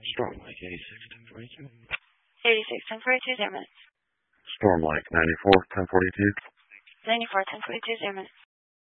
Storm Lake 86, 1042. 86, 1042, 0 minutes. Storm Lake 94, 1042. 94, 1042, 0 minutes.